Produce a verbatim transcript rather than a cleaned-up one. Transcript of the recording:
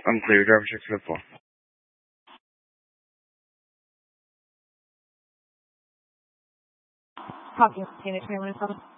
I'm clear. Driver check for the four. Copy. Container twenty-one is coming.